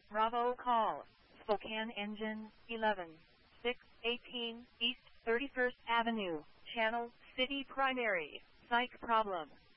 Bravo call. Spokane Engine, 11-618 East 31st Avenue, Channel City Primary, Psych problem.